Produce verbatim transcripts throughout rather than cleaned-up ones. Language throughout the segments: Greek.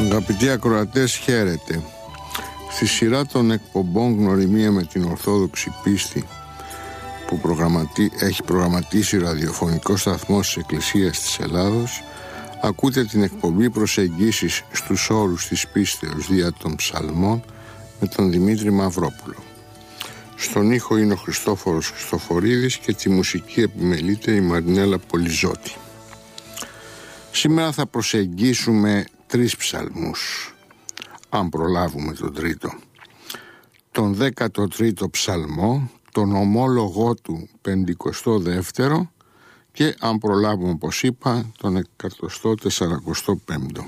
Αγαπητοί ακροατές, χαίρετε. Στη σειρά των εκπομπών Γνωριμία με την Ορθόδοξη Πίστη που προγραμματι... έχει προγραμματίσει ο ραδιοφωνικός σταθμός της Εκκλησίας της Ελλάδος, ακούτε την εκπομπή Προσεγγίσεις στους όρους της πίστεως δια των ψαλμών με τον Δημήτρη Μαυρόπουλο. Στον ήχο είναι ο Χριστόφορος Χριστοφορίδης και τη μουσική επιμελείται η Μαρινέλα Πολυζώτη. Σήμερα θα προσεγγίσουμε τρεις ψαλμούς, αν προλάβουμε τον τρίτο. Τον δέκατο τρίτο ψαλμό, τον ομόλογό του πεντηκοστό δεύτερο και, αν προλάβουμε όπως είπα, τον εκατοστό τεσσαρακοστό πέμπτο.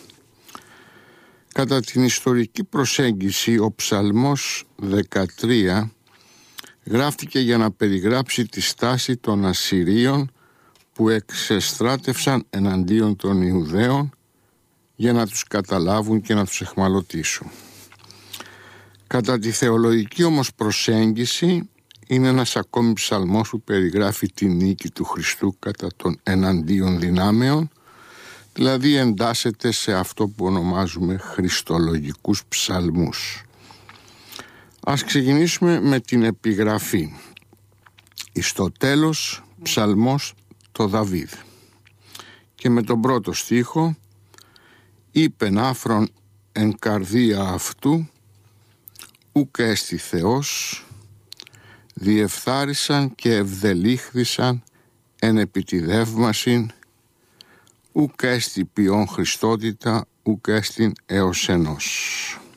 Κατά την ιστορική προσέγγιση, ο ψαλμός δεκατρία γράφτηκε για να περιγράψει τη στάση των Ασσυρίων που εξεστράτευσαν εναντίον των Ιουδαίων για να τους καταλάβουν και να τους εχμαλωτήσουν. Κατά τη θεολογική όμως προσέγγιση είναι ένας ακόμη ψαλμός που περιγράφει τη νίκη του Χριστού κατά των εναντίον δυνάμεων, δηλαδή εντάσσεται σε αυτό που ονομάζουμε χριστολογικούς ψαλμούς. Ας ξεκινήσουμε με την επιγραφή. Εις το τέλος ψαλμός το Δαβίδ. Και με τον πρώτο στίχο: «Είπεν άφρον εν καρδία αυτού, ουκ έστι Θεός, διεφθάρισαν και ευδελίχθησαν εν επιτιδεύμασιν, ουκ έστι ποιόν Χριστότητα, ουκ έστιν έως ενός».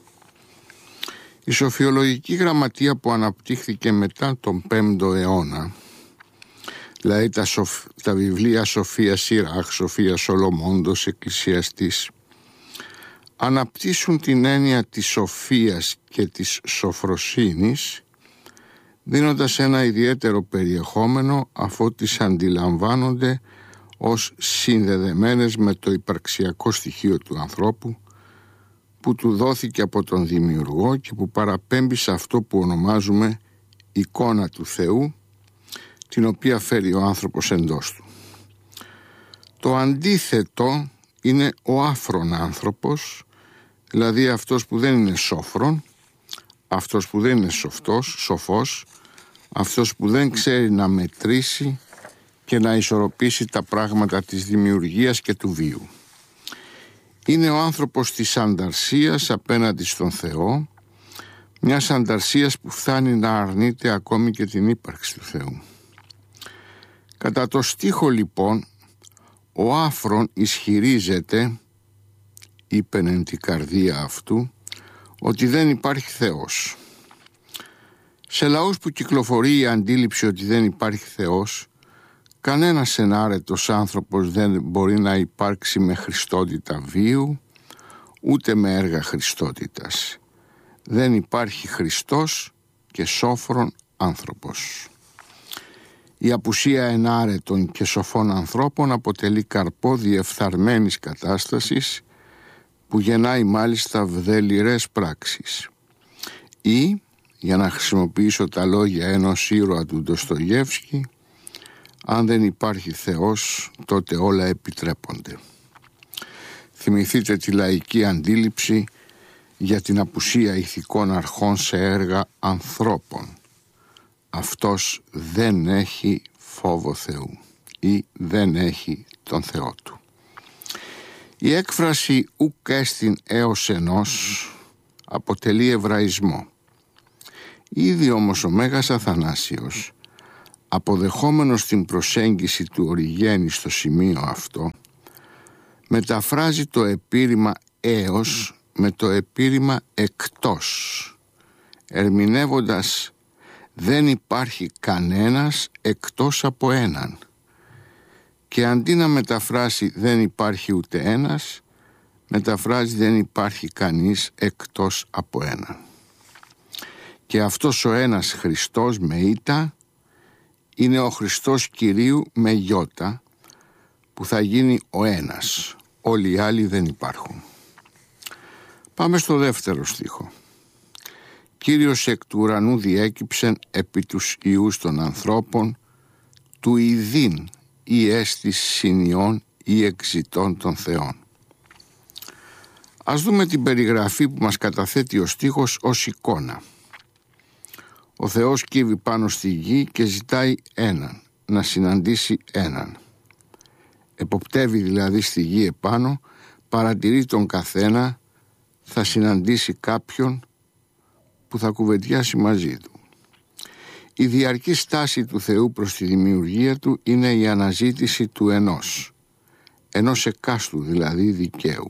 Η σοφιολογική γραμματεία που αναπτύχθηκε μετά τον πέμπτο αιώνα, δηλαδή τα, σοφ... τα βιβλία Σοφία Σιράχ, Σοφία Σολομώντος, εκκλησιαστής, αναπτύσσουν την έννοια της σοφίας και της σοφροσύνης, δίνοντας ένα ιδιαίτερο περιεχόμενο αφού τις αντιλαμβάνονται ως συνδεδεμένες με το υπαρξιακό στοιχείο του ανθρώπου που του δόθηκε από τον Δημιουργό και που παραπέμπει σε αυτό που ονομάζουμε εικόνα του Θεού, την οποία φέρει ο άνθρωπος εντός του. Το αντίθετο είναι ο άφρον άνθρωπος, δηλαδή αυτός που δεν είναι σόφρον, αυτός που δεν είναι σοφτός, σοφός, αυτός που δεν ξέρει να μετρήσει και να ισορροπήσει τα πράγματα της δημιουργίας και του βίου. Είναι ο άνθρωπος της ανταρσίας απέναντι στον Θεό, μιας ανταρσίας που φτάνει να αρνείται ακόμη και την ύπαρξη του Θεού. Κατά το στίχο λοιπόν, ο άφρον ισχυρίζεται, είπεν εν την καρδία αυτού, ότι δεν υπάρχει Θεός. Σε λαούς που κυκλοφορεί η αντίληψη ότι δεν υπάρχει Θεός, κανένας ενάρετος άνθρωπος δεν μπορεί να υπάρξει με χριστότητα βίου, ούτε με έργα χριστότητας. Δεν υπάρχει Χριστός και σόφρον άνθρωπος. Η απουσία ενάρετων και σοφών ανθρώπων αποτελεί καρπό διεφθαρμένης κατάστασης που γεννάει μάλιστα βδελιρές πράξεις. Ή, για να χρησιμοποιήσω τα λόγια ενός ήρωα του Ντοστογεύσκη, αν δεν υπάρχει Θεός, τότε όλα επιτρέπονται. Θυμηθείτε τη λαϊκή αντίληψη για την απουσία ηθικών αρχών σε έργα ανθρώπων. Αυτός δεν έχει φόβο Θεού ή δεν έχει τον Θεό του. Η έκφραση ουκ έστιν έως ενός αποτελεί εβραϊσμό. Ήδη όμως ο Μέγας Αθανάσιος, αποδεχόμενος την προσέγγιση του Οριγένη στο σημείο αυτό, μεταφράζει το επίρρημα έως με το επίρρημα εκτός, ερμηνεύοντας «δεν υπάρχει κανένας εκτός από έναν», και αντί να μεταφράσει «δεν υπάρχει ούτε ένας», μεταφράζει «δεν υπάρχει κανείς εκτός από έναν». Και αυτός ο ένας Χριστός με ήτα είναι ο Χριστός Κυρίου με γιώτα, που θα γίνει ο ένας. Όλοι οι άλλοι δεν υπάρχουν. Πάμε στο δεύτερο στίχο. «Κύριος εκ του ουρανού διέκυψεν επί τους ιούς των ανθρώπων, του ιδίν ή έστις συνειών ή εξητών των θεών». Ας δούμε την περιγραφή που μας καταθέτει ο στίχος ως εικόνα. Ο Θεός κύβει πάνω στη γη και ζητάει έναν, να συναντήσει έναν. Εποπτεύει δηλαδή στη γη επάνω, παρατηρεί τον καθένα, θα συναντήσει κάποιον που θα κουβεντιάσει μαζί του. Η διαρκή στάση του Θεού προς τη δημιουργία του είναι η αναζήτηση του ενός, ενός εκάστου δηλαδή δικαίου.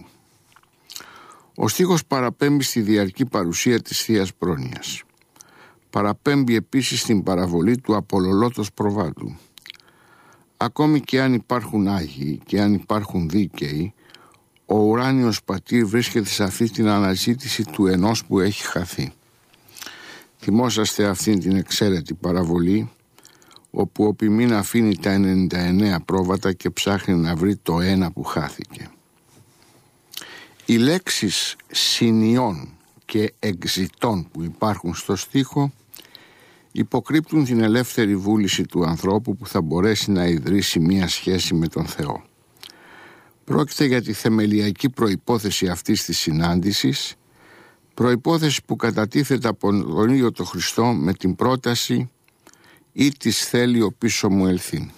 Ο στίχος παραπέμπει στη διαρκή παρουσία της Θείας Πρόνοιας. Παραπέμπει επίσης στην παραβολή του απολολότος προβάτου. Ακόμη και αν υπάρχουν Άγιοι και αν υπάρχουν δίκαιοι, ο ουράνιος πατήρ βρίσκεται σε αυτή την αναζήτηση του ενός που έχει χαθεί. Θυμόσαστε αυτήν την εξαίρετη παραβολή, όπου ο ποιμήν αφήνει τα ενενήντα εννέα πρόβατα και ψάχνει να βρει το ένα που χάθηκε. Οι λέξεις συνιών και εξητών που υπάρχουν στο στίχο υποκρύπτουν την ελεύθερη βούληση του ανθρώπου που θα μπορέσει να ιδρύσει μία σχέση με τον Θεό. Πρόκειται για τη θεμελιακή προϋπόθεση αυτής της συνάντησης, προϋπόθεση που κατατίθεται από τον ίδιο τον Χριστό με την πρόταση «Ή της θέλει ο πίσω μου ελθύν».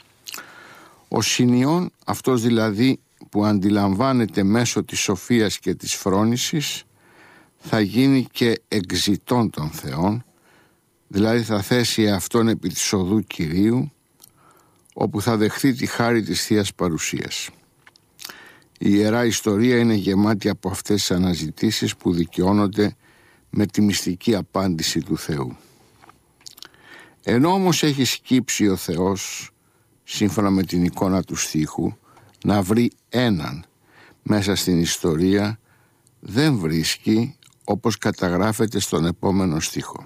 Ο συνιών, αυτός δηλαδή που αντιλαμβάνεται μέσω της σοφίας και της φρόνησης, θα γίνει και εξητών των Θεών, δηλαδή θα θέσει αυτόν επί της οδού Κυρίου, όπου θα δεχθεί τη χάρη της Θείας Παρουσίας. Η Ιερά Ιστορία είναι γεμάτη από αυτές τις αναζητήσεις που δικαιώνονται με τη μυστική απάντηση του Θεού. Ενώ όμως έχει σκύψει ο Θεός, σύμφωνα με την εικόνα του στίχου, να βρει έναν μέσα στην ιστορία, δεν βρίσκει όπως καταγράφεται στον επόμενο στίχο.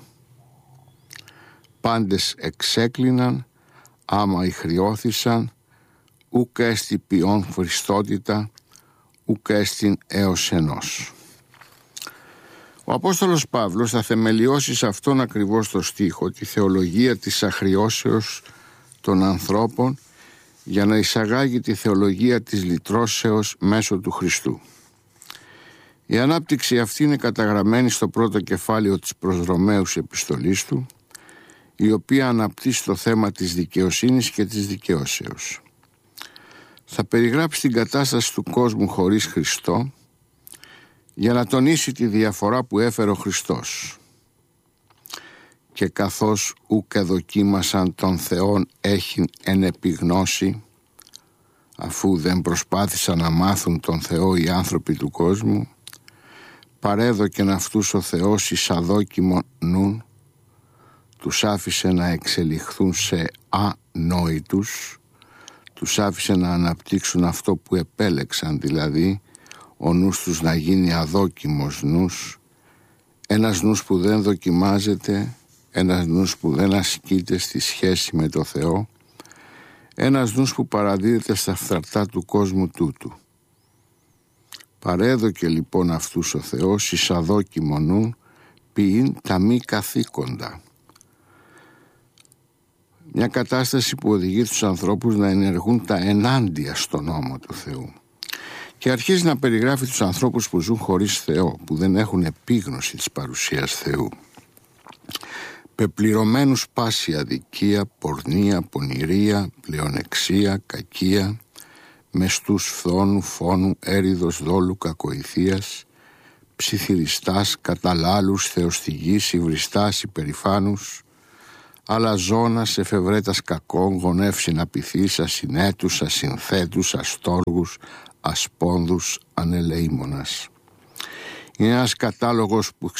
Πάντες εξέκλειναν, άμα ηχριώθησαν, ουκ έστι ποιόν χριστότητα, ουκ έστιν έως ενός. Ο Απόστολος Παύλος θα θεμελιώσει σε αυτόν ακριβώς το στίχο τη θεολογία της αχριώσεως των ανθρώπων για να εισαγάγει τη θεολογία της λυτρώσεως μέσω του Χριστού. Η ανάπτυξη αυτή είναι καταγραμμένη στο πρώτο κεφάλαιο της προς Ρωμαίους επιστολής του, η οποία αναπτύσσει το θέμα της δικαιοσύνης και της δικαιώσεως. Θα περιγράψει την κατάσταση του κόσμου χωρίς Χριστό για να τονίσει τη διαφορά που έφερε ο Χριστός. Και καθώς ουκ εδοκίμασαν τον Θεόν έχειν εν επιγνώση, αφού δεν προσπάθησαν να μάθουν τον Θεό οι άνθρωποι του κόσμου, παρέδοκεν αυτούς ο Θεός εις αδόκιμον νουν, τους άφησε να εξελιχθούν σε ανόητους, τους άφησε να αναπτύξουν αυτό που επέλεξαν, δηλαδή ο νους τους να γίνει αδόκιμος νους, ένας νους που δεν δοκιμάζεται, ένας νους που δεν ασκείται στη σχέση με το Θεό, ένας νους που παραδίδεται στα φθαρτά του κόσμου τούτου. Παρέδοκε λοιπόν αυτούς ο Θεός εις αδόκιμο νου, ποιήν τα μη καθήκοντα. Μια κατάσταση που οδηγεί τους ανθρώπους να ενεργούν τα ενάντια στον νόμο του Θεού. Και αρχίζει να περιγράφει τους ανθρώπους που ζουν χωρίς Θεό, που δεν έχουν επίγνωση της παρουσίας Θεού. Πεπληρωμένους πάση αδικία, πορνεία, πονηρία, πλεονεξία, κακία, μεστούς φθόνου, φόνου, έριδος, δόλου, κακοηθείας, ψιθυριστάς, καταλάλους, θεοστιγείς, υβριστάς, υπερηφάνους, αλαζόνας, εφευρέτας κακών, γονεύσιν απειθείς, ασυνέτους, ασυνθέτους, αστόργους, ασπόνδους, ανελεήμονας. Είναι ένας κατάλογος που